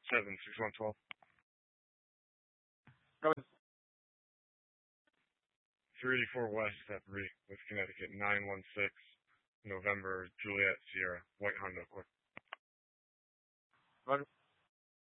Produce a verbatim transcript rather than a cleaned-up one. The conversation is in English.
seven six one twelve. Go ahead. three eighty-four West at three, with Connecticut, nine one six, November, Juliet, Sierra, White Honda Accord. Roger.